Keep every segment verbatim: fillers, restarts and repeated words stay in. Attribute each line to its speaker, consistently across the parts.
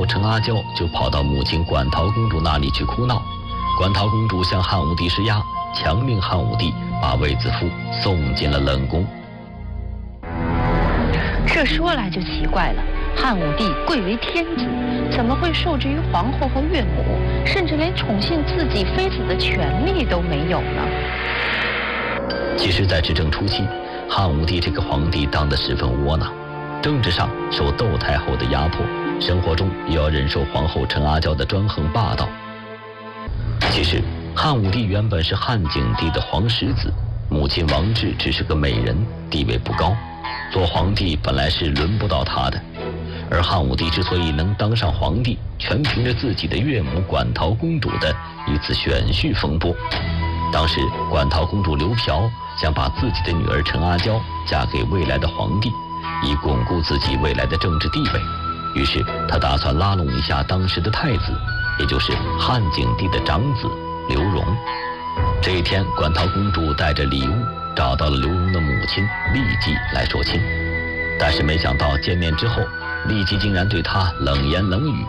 Speaker 1: 后陈阿娇就跑到母亲馆陶公主那里去哭闹。馆陶公主向汉武帝施压，强令汉武帝把卫子夫送进了冷宫。
Speaker 2: 这说来就奇怪了，汉武帝贵为天子，怎么会受制于皇后和岳母，甚至连宠幸自己妃子的权利都没有呢？
Speaker 1: 其实，在执政初期，汉武帝这个皇帝当得十分窝囊，政治上受窦太后的压迫，生活中也要忍受皇后陈阿娇的专横霸道。其实，汉武帝原本是汉景帝的皇室子，母亲王氏只是个美人，地位不高，做皇帝本来是轮不到她的。而汉武帝之所以能当上皇帝，全凭着自己的岳母馆陶公主的一次选婿风波。当时，馆陶公主刘嫖想把自己的女儿陈阿娇嫁给未来的皇帝，以巩固自己未来的政治地位。于是，他打算拉拢一下当时的太子，也就是汉景帝的长子刘荣。这一天，馆陶公主带着礼物找到了刘荣的母亲骊姬来说亲，但是没想到见面之后，骊姬竟然对她冷言冷语。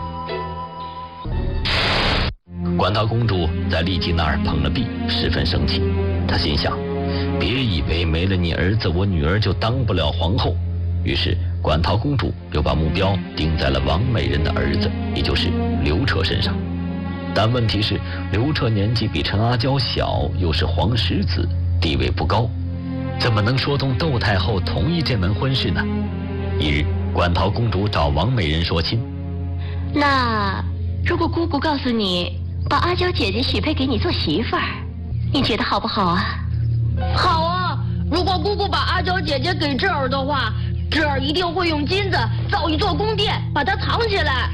Speaker 1: 馆陶公主在骊姬那儿碰了壁，十分生气。她心想，别以为没了你儿子，我女儿就当不了皇后。于是馆陶公主又把目标定在了王美人的儿子，也就是刘彻身上。但问题是，刘彻年纪比陈阿娇小，又是皇室子，地位不高，怎么能说动窦太后同意这门婚事呢？一日，馆陶公主找王美人说亲。
Speaker 3: 那如果姑姑告诉你把阿娇姐姐许配给你做媳妇儿，你觉得好不好啊？
Speaker 4: 好啊！如果姑姑把阿娇姐姐给这儿的话，这儿一定会用金子造一座宫殿，把它藏起来。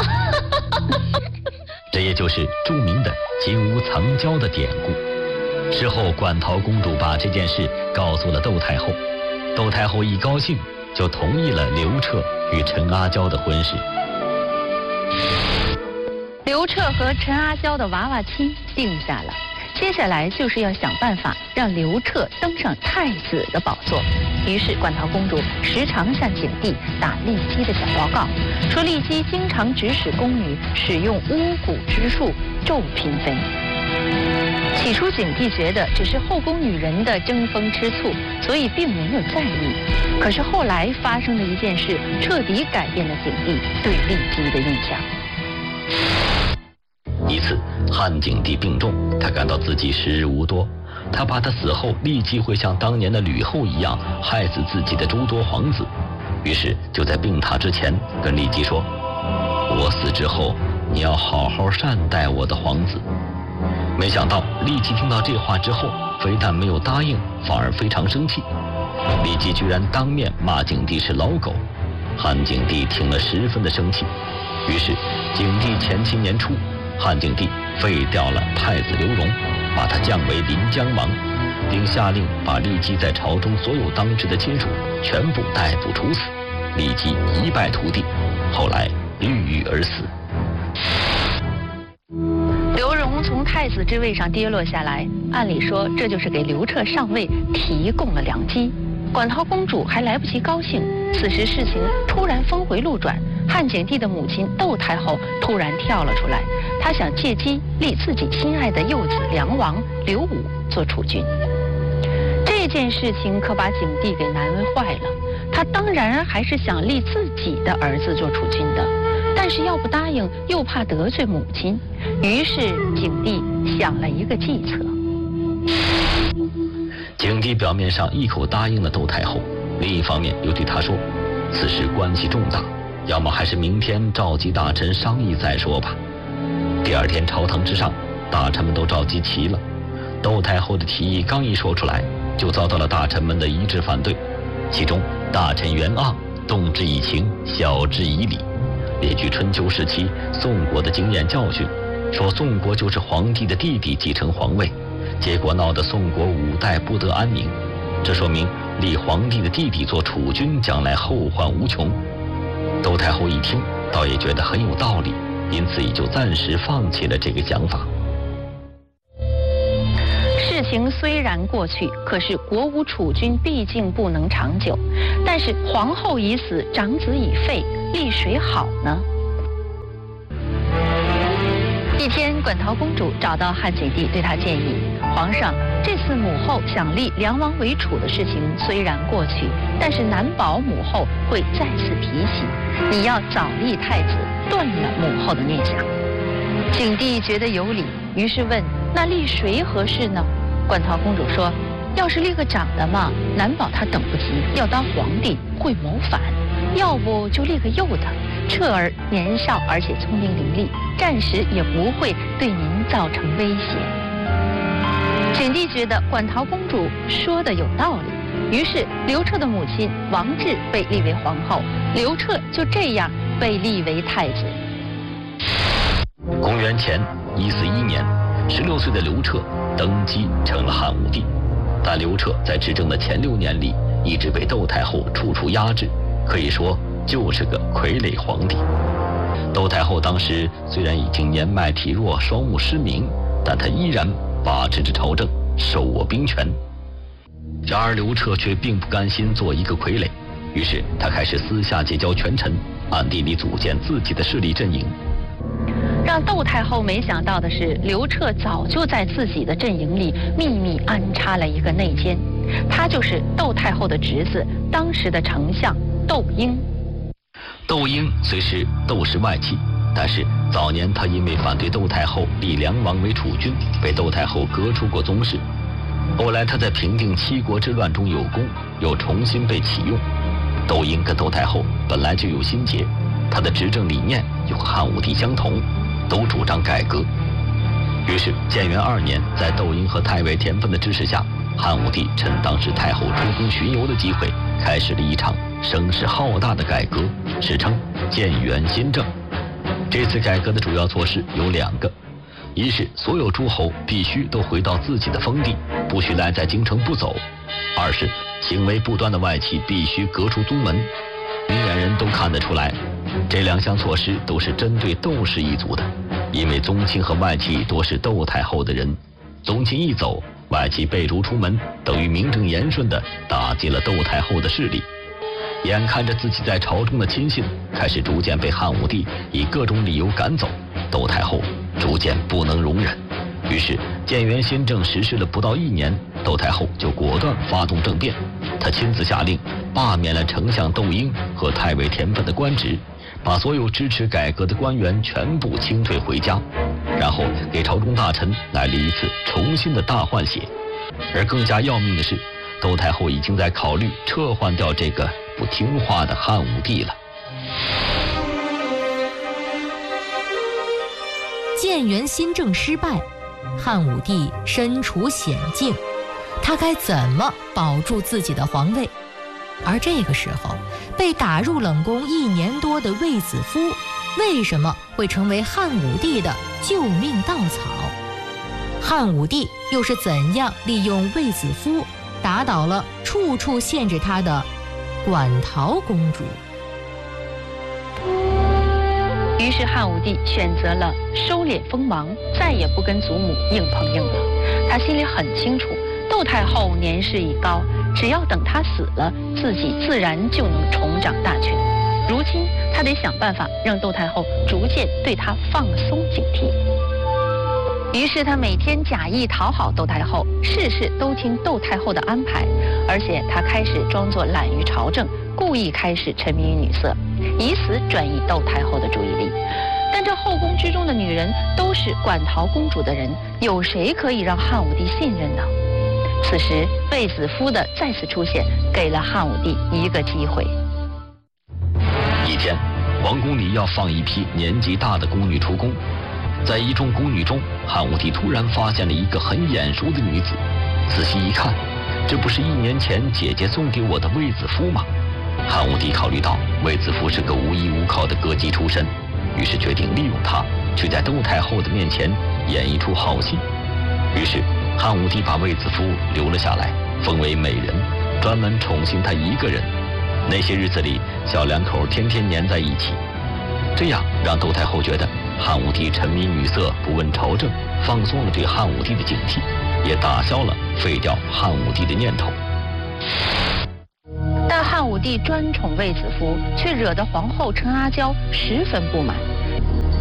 Speaker 1: 这也就是著名的金屋藏娇的典故。之后，馆陶公主把这件事告诉了窦太后，窦太后一高兴，就同意了刘彻与陈阿娇的婚事。
Speaker 2: 刘彻和陈阿娇的娃娃亲定下了，接下来就是要想办法让刘彻登上太子的宝座。于是馆陶公主时常向景帝打骊姬的小报告，说骊姬经常指使宫女使用巫蛊之术咒嫔妃。起初景帝觉得只是后宫女人的争风吃醋，所以并没有在意。可是后来发生的一件事，彻底改变了景帝对骊姬的印象。
Speaker 1: 一次，汉景帝病重，他感到自己时日无多，他怕他死后骊姬会像当年的吕后一样害死自己的诸多皇子，于是就在病榻之前跟骊姬说：“我死之后，你要好好善待我的皇子。”没想到骊姬听到这话之后，非但没有答应，反而非常生气。骊姬居然当面骂景帝是老狗，汉景帝听了十分的生气。于是景帝前七年初，汉景帝废掉了太子刘荣，把他降为临江王，并下令把骊姬在朝中所有当值的亲属全部逮捕处死。骊姬一败涂地，后来郁郁而死。
Speaker 2: 刘荣从太子之位上跌落下来，按理说这就是给刘彻上位提供了良机。馆陶公主还来不及高兴，此时事情突然峰回路转，汉景帝的母亲窦太后突然跳了出来，她想借机立自己心爱的幼子梁王刘武做储君。这件事情可把景帝给难为坏了，他当然还是想立自己的儿子做储君的，但是要不答应又怕得罪母亲，于是景帝想了一个计策。
Speaker 1: 景帝表面上一口答应了窦太后，另一方面又对她说，此事关系重大，要么还是明天召集大臣商议再说吧。第二天朝堂之上，大臣们都召集齐了，窦太后的提议刚一说出来，就遭到了大臣们的一致反对。其中大臣袁盎动之以情，晓之以理，列举春秋时期宋国的经验教训，说宋国就是皇帝的弟弟继承皇位，结果闹得宋国五代不得安宁。这说明立皇帝的弟弟做储君，将来后患无穷。窦太后一听，倒也觉得很有道理，因此也就暂时放弃了这个想法。
Speaker 2: 事情虽然过去，可是国无储君毕竟不能长久。但是皇后已死，长子已废，立谁好呢？ 馆陶公主找到汉景帝，对他建议：皇上，这次母后想立梁王为储的事情虽然过去，但是难保母后会再次提起。你要早立太子，断了母后的念想。景帝觉得有理，于是问：那立谁合适呢？馆陶公主说：要是立个长的嘛，难保他等不及，要当皇帝会谋反；要不就立个幼的，彻儿年少而且聪明伶俐，暂时也不会对您造成威胁。景帝觉得馆陶公主说的有道理，于是刘彻的母亲王氏被立为皇后，刘彻就这样被立为太子。
Speaker 1: 公元前一四一年，十六岁的刘彻登基成了汉武帝。但刘彻在执政的前六年里，一直被窦太后处处压制，可以说就是个傀儡皇帝。窦太后当时虽然已经年迈体弱，双目失明，但她依然把持着朝政，手握兵权。然而刘彻却并不甘心做一个傀儡，于是他开始私下结交权臣，暗地里组建自己的势力阵营。
Speaker 2: 让窦太后没想到的是，刘彻早就在自己的阵营里秘密安插了一个内奸，他就是窦太后的侄子，当时的丞相窦婴。
Speaker 1: 窦婴虽是窦氏外戚，但是早年他因为反对窦太后立梁王为储君，被窦太后革出过宗室。后来他在平定七国之乱中有功，又重新被启用。窦婴跟窦太后本来就有心结，他的执政理念又和汉武帝相同，都主张改革。于是建元二年，在窦婴和太尉田汾的支持下，汉武帝趁当时太后出宫巡游的机会，开始了一场声势浩大的改革，史称建元新政。这次改革的主要措施有两个：一是所有诸侯必须都回到自己的封地，不许赖在京城不走；二是行为不端的外戚必须革除宗门。明眼人都看得出来，这两项措施都是针对窦氏一族的，因为宗亲和外戚多是窦太后的人，宗亲一走，外戚被逐出门，等于名正言顺地打击了窦太后的势力。眼看着自己在朝中的亲信开始逐渐被汉武帝以各种理由赶走，窦太后逐渐不能容忍，于是建元新政实施了不到一年，窦太后就果断发动政变。她亲自下令罢免了丞相窦婴和太尉田汾的官职，把所有支持改革的官员全部清退回家，然后给朝中大臣来了一次重新的大换血。而更加要命的是，窦太后已经在考虑撤换掉这个不听话的汉武帝了。
Speaker 5: 建元新政失败，汉武帝身处险境，他该怎么保住自己的皇位？而这个时候，被打入冷宫一年多的卫子夫，为什么会成为汉武帝的救命稻草？汉武帝又是怎样利用卫子夫打倒了处处限制他的馆陶公主？
Speaker 2: 于是汉武帝选择了收敛锋芒，再也不跟祖母硬碰硬了。他心里很清楚，窦太后年事已高，只要等她死了，自己自然就能重掌大权。如今他得想办法让窦太后逐渐对他放松警惕。于是他每天假意讨好窦太后，事事都听窦太后的安排，而且他开始装作懒于朝政，故意开始沉迷于女色，以此转移窦太后的注意力。但这后宫之中的女人都是馆陶公主的人，有谁可以让汉武帝信任呢？此时卫子夫的再次出现，给了汉武帝一个机会。
Speaker 1: 一天，皇宫里要放一批年纪大的宫女出宫，在一众宫女中，汉武帝突然发现了一个很眼熟的女子。仔细一看，这不是一年前姐姐送给我的卫子夫吗？汉武帝考虑到卫子夫是个无依无靠的歌姬出身，于是决定利用她去在窦太后的面前演一出好戏。于是汉武帝把卫子夫留了下来，封为美人，专门宠幸她一个人。那些日子里，小两口天天黏在一起，这样让窦太后觉得汉武帝沉迷女色，不问朝政，放松了对汉武帝的警惕，也打消了废掉汉武帝的念头。
Speaker 2: 但汉武帝专宠卫子夫，却惹得皇后陈阿娇十分不满。汉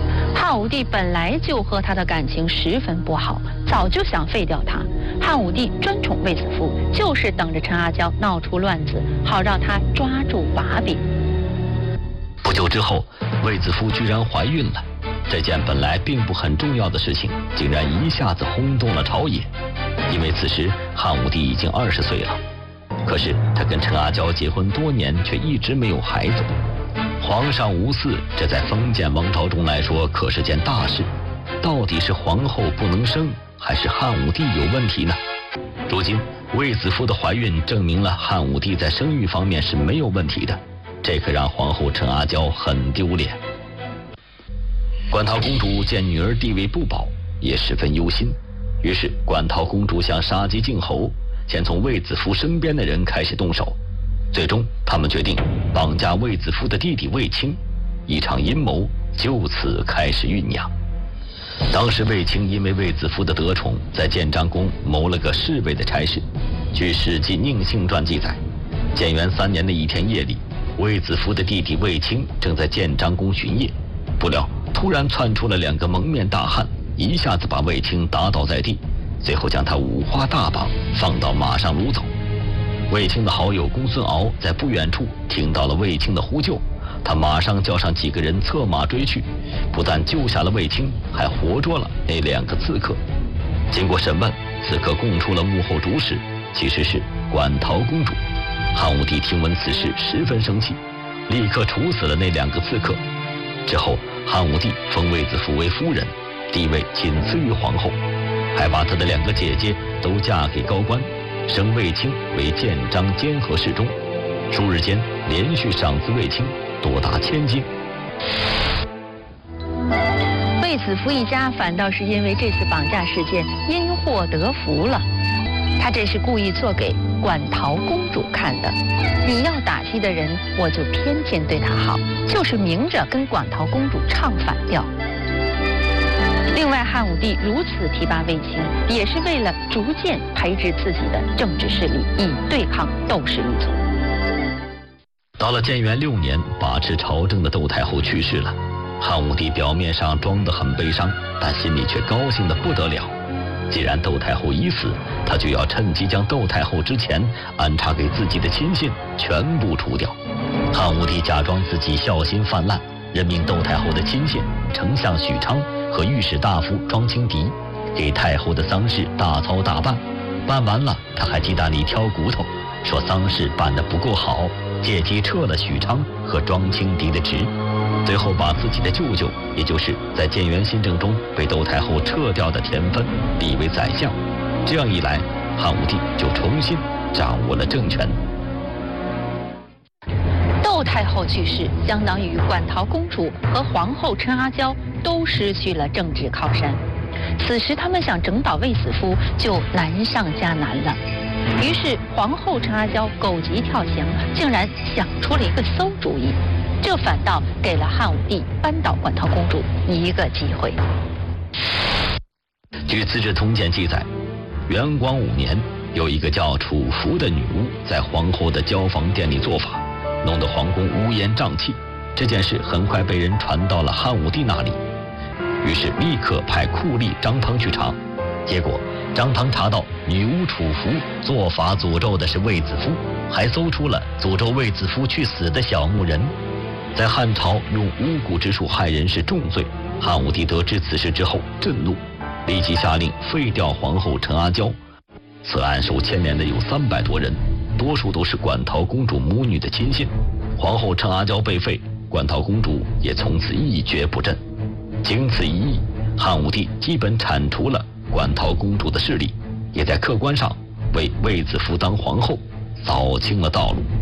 Speaker 2: 汉武帝本来就和他的感情十分不好，早就想废掉他。汉武帝专宠卫子夫，就是等着陈阿娇闹出乱子，好让他抓住把柄。
Speaker 1: 不久之后，卫子夫居然怀孕了。这件本来并不很重要的事情，竟然一下子轰动了朝野。因为此时汉武帝已经二十岁了，可是他跟陈阿娇结婚多年，却一直没有孩子。皇上无嗣，这在封建王朝中来说可是件大事。到底是皇后不能生，还是汉武帝有问题呢？如今卫子夫的怀孕证明了汉武帝在生育方面是没有问题的，这可让皇后陈阿娇很丢脸。馆陶公主见女儿地位不保，也十分忧心，于是馆陶公主想杀鸡儆猴，先从卫子夫身边的人开始动手。最终他们决定绑架卫子夫的弟弟卫青，一场阴谋就此开始酝酿。当时卫青因为卫子夫的得宠，在建章宫谋了个侍卫的差事。据《史记·宁幸传》记载，建元三年的一天夜里，卫子夫的弟弟卫青正在建章宫巡夜，不料突然窜出了两个蒙面大汉，一下子把卫青打倒在地，随后将他五花大绑，放到马上掳走。卫青的好友公孙敖在不远处听到了卫青的呼救，他马上叫上几个人策马追去，不但救下了卫青，还活捉了那两个刺客。经过审问，刺客供出了幕后主使其实是馆陶公主。汉武帝听闻此事十分生气，立刻处死了那两个刺客。之后汉武帝封卫子夫为夫人，地位仅次于皇后，还把他的两个姐姐都嫁给高官，升卫青为建章监和侍中，数日间连续赏赐卫青多达千金。
Speaker 2: 卫子夫一家反倒是因为这次绑架事件因祸得福了。他这是故意做给馆陶公主看的，你要打击的人，我就偏偏对他好，就是明着跟馆陶公主唱反调。另外，汉武帝如此提拔卫青，也是为了逐渐培植自己的政治势力，以对抗窦氏一族。
Speaker 1: 到了建元六年，把持朝政的窦太后去世了。汉武帝表面上装得很悲伤，但心里却高兴得不得了。既然窦太后已死，他就要趁机将窦太后之前安插给自己的亲信全部除掉。汉武帝假装自己孝心泛滥，任命窦太后的亲信丞相许昌和御史大夫庄清迪给太后的丧事大操大办。办完了，他还鸡蛋里挑骨头，说丧事办得不够好，借机撤了许昌和庄清迪的职。最后把自己的舅舅，也就是在建元新政中被窦太后撤掉的田汾立为宰相。这样一来，汉武帝就重新掌握了政权。
Speaker 2: 窦太后去世，相当于馆陶公主和皇后陈阿娇都失去了政治靠山。此时他们想整倒卫子夫，就难上加难了。于是皇后陈阿娇狗急跳墙，竟然想出了一个馊主意，这反倒给了汉武帝扳倒馆陶公主一个机会。
Speaker 1: 据《资治通鉴》记载，元光五年，有一个叫楚服的女巫在皇后的交房殿里做法，弄得皇宫乌烟瘴气。这件事很快被人传到了汉武帝那里，于是立刻派酷吏张汤去查。结果张汤查到女巫楚服做法诅咒的是卫子夫，还搜出了诅咒卫子夫去死的小木人。在汉朝用巫蛊之术害人是重罪。汉武帝得知此事之后震怒，立即下令废掉皇后陈阿娇。此案受牵连的有三百多人，多数都是馆陶公主母女的亲信。皇后陈阿娇被废，馆陶公主也从此一蹶不振。经此一役，汉武帝基本铲除了馆陶公主的势力，也在客观上为卫子夫当皇后扫清了道路。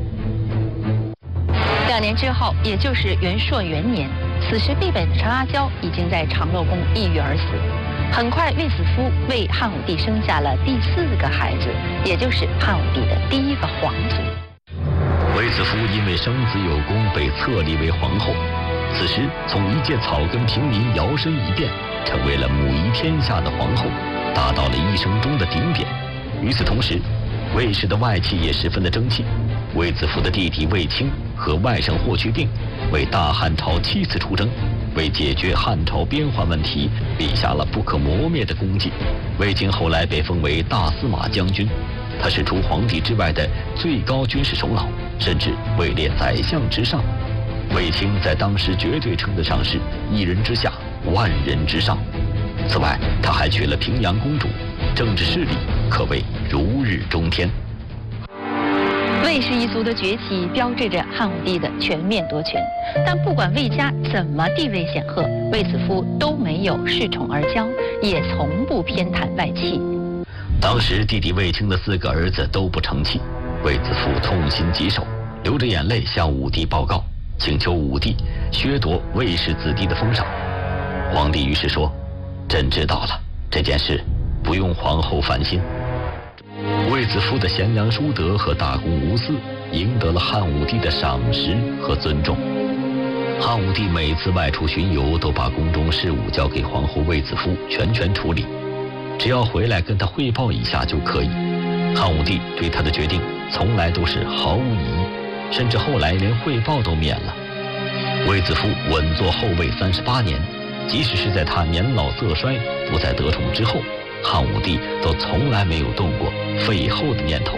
Speaker 2: 两年之后，也就是元朔元年，此时必北的陈阿娇已经在长乐宫抑郁而死。很快，卫子夫为汉武帝生下了第四个孩子，也就是汉武帝的第一个皇子。
Speaker 1: 卫子夫因为生子有功，被册立为皇后。此时，从一介草根平民摇身一变，成为了母仪天下的皇后，达到了一生中的顶点。与此同时，卫氏的外戚也十分的争气。卫子夫的弟弟卫青和外甥霍去病为大汉朝七次出征， 为解决汉朝边患问题立下了不可磨灭的功绩。卫青后来被封为大司马将军，他是除皇帝之外的最高军事首脑，甚至位列宰相之上。卫青在当时绝对称得上是一人之下，万人之上。此外，他还娶了平阳公主，政治势力可谓如日中天。
Speaker 2: 卫氏一族的崛起标志着汉武帝的全面夺权，但不管卫家怎么地位显赫，卫子夫都没有恃宠而骄，也从不偏袒外戚。
Speaker 1: 当时弟弟卫青的四个儿子都不成器，卫子夫痛心疾首，流着眼泪向武帝报告，请求武帝削夺卫氏子弟的封赏。皇帝于是说：“朕知道了，这件事不用皇后烦心。”卫子夫的贤良淑德和大公无私，赢得了汉武帝的赏识和尊重。汉武帝每次外出巡游，都把宫中事务交给皇后卫子夫全权处理，只要回来跟他汇报一下就可以。汉武帝对他的决定从来都是毫无疑义，甚至后来连汇报都免了。卫子夫稳坐后位三十八年，即使是在他年老色衰、不再得宠之后，汉武帝都从来没有动过废后的念头。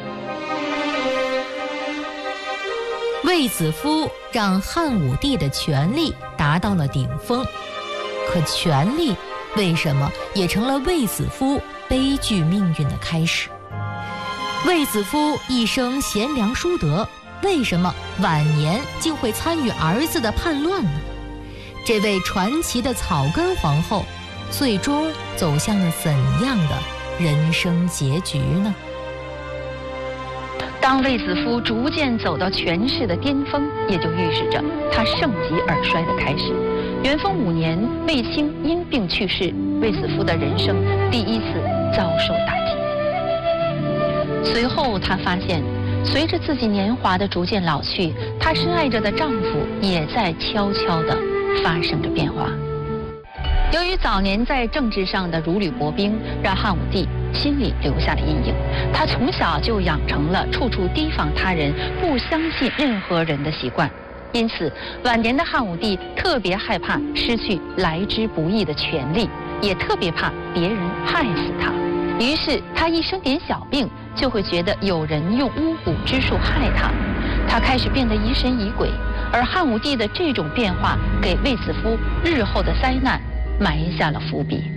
Speaker 5: 卫子夫让汉武帝的权力达到了顶峰，可权力为什么也成了卫子夫悲剧命运的开始？卫子夫一生贤良淑德，为什么晚年竟会参与儿子的叛乱呢？这位传奇的草根皇后最终走向了怎样的人生结局呢？
Speaker 2: 当卫子夫逐渐走到权势的巅峰，也就预示着他盛极而衰的开始。元丰五年，卫青因病去世，卫子夫的人生第一次遭受打击。随后，她发现，随着自己年华的逐渐老去，她深爱着的丈夫也在悄悄地发生着变化。由于早年在政治上的如履薄冰，让汉武帝心里留下了阴影。他从小就养成了处处提防他人、不相信任何人的习惯，因此晚年的汉武帝特别害怕失去来之不易的权利，也特别怕别人害死他。于是他一生点小病，就会觉得有人用巫蛊之术害他，他开始变得疑神疑鬼。而汉武帝的这种变化，给卫子夫日后的灾难埋下了伏笔。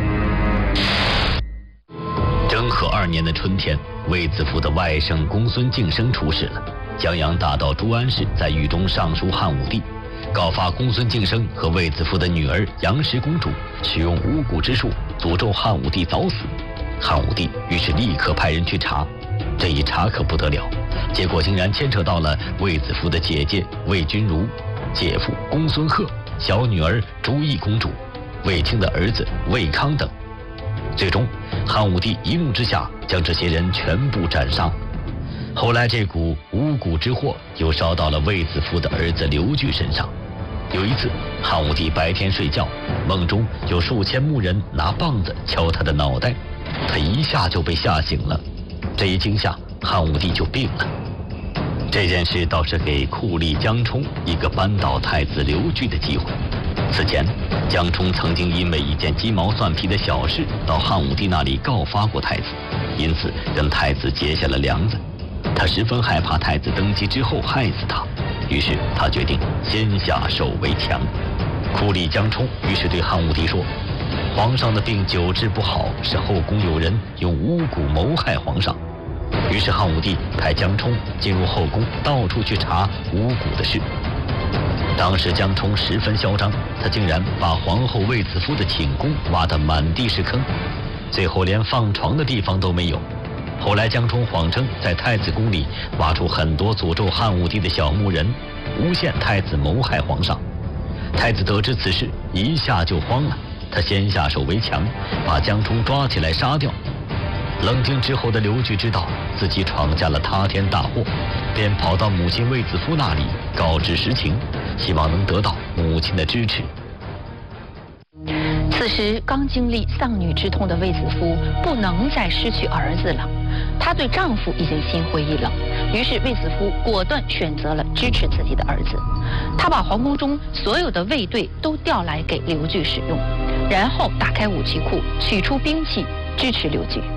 Speaker 1: 征和二年的春天，卫子夫的外甥公孙敬升出事了。江阳大盗朱安氏在狱中上书汉武帝，告发公孙敬升和卫子夫的女儿杨氏公主使用巫蛊之术诅咒汉武帝早死。汉武帝于是立刻派人去查，这一查可不得了，结果竟然牵扯到了卫子夫的姐姐卫君如、姐夫公孙贺、小女儿朱翊公主、卫青的儿子卫康等。最终汉武帝一怒之下将这些人全部斩杀。后来这股巫蛊之祸又烧到了卫子夫的儿子刘据身上。有一次汉武帝白天睡觉，梦中有数千木人拿棒子敲他的脑袋，他一下就被吓醒了。这一惊吓，汉武帝就病了。这件事倒是给酷吏江充一个扳倒太子刘据的机会。此前江充曾经因为一件鸡毛蒜皮的小事到汉武帝那里告发过太子，因此跟太子结下了梁子。他十分害怕太子登基之后害死他，于是他决定先下手为强。酷吏江充于是对汉武帝说，皇上的病久治不好，是后宫有人用巫蛊谋害皇上。于是汉武帝派江充进入后宫，到处去查巫蛊的事。当时江充十分嚣张，他竟然把皇后卫子夫的寝宫挖得满地是坑，最后连放床的地方都没有。后来江充谎称在太子宫里挖出很多诅咒汉武帝的小木人，诬陷太子谋害皇上。太子得知此事，一下就慌了，他先下手为强，把江充抓起来杀掉。冷静之后的刘据知道自己闯下了塌天大祸，便跑到母亲卫子夫那里告知实情，希望能得到母亲的支持。此时刚经历丧女之痛的卫子夫不能再失去儿子了，
Speaker 2: 她对丈夫已经心灰意冷，于是卫子夫果断选择了支持自己的儿子。她把皇宫中所有的卫队都调来给刘据使用，然后打开武器库，取出兵器支持刘据。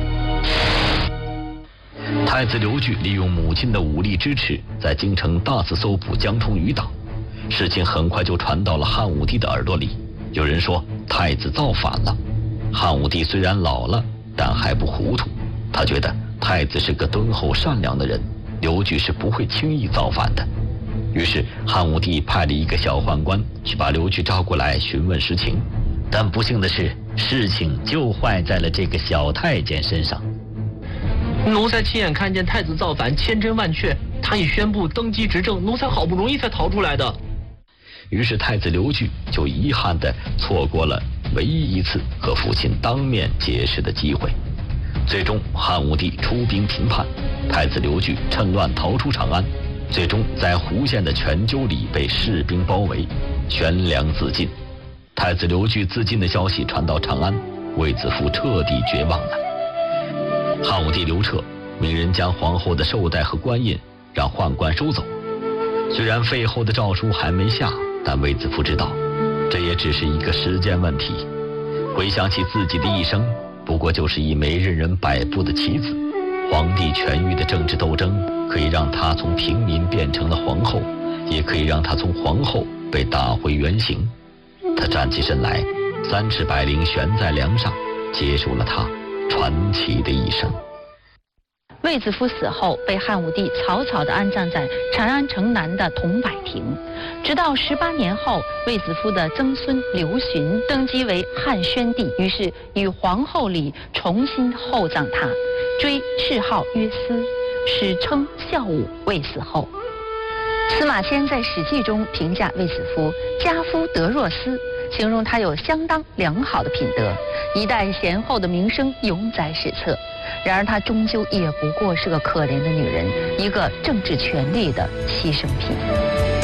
Speaker 1: 太子刘据利用母亲的武力支持，在京城大肆搜捕江充余党。事情很快就传到了汉武帝的耳朵里，有人说太子造反了。汉武帝虽然老了，但还不糊涂，他觉得太子是个敦厚善良的人，刘据是不会轻易造反的。于是汉武帝派了一个小宦官去把刘据招过来询问实情，但不幸的是，事情就坏在了这个小太监身上。
Speaker 6: 奴才亲眼看见太子造反，千真万确。他已宣布登基执政，奴才好不容易才逃出来的。
Speaker 1: 于是太子刘据就遗憾地错过了唯一一次和父亲当面解释的机会。最终汉武帝出兵平叛，太子刘据趁乱逃出长安，最终在胡县的泉州里被士兵包围，悬梁自尽。太子刘据自尽的消息传到长安，卫子夫彻底绝望了。汉武帝刘彻命人将皇后的绶带和官印让宦官收走。虽然废后的诏书还没下，但卫子夫知道这也只是一个时间问题。回想起自己的一生，不过就是一枚任人摆布的棋子。皇帝权欲的政治斗争可以让他从平民变成了皇后，也可以让他从皇后被打回原形。他站起身来，三尺白绫悬在梁上，结束了他传奇的一生。
Speaker 2: 卫子夫死后，被汉武帝草草地安葬在长安城南的桐柏亭。直到十八年后，卫子夫的曾孙刘询登基为汉宣帝，于是与皇后李重新厚葬他，追谥号曰思，史称孝武卫死后。司马迁在《史记》中评价卫子夫家夫德若思，形容他有相当良好的品德，一代贤后的名声永载史册。然而她终究也不过是个可怜的女人，一个政治权力的牺牲品。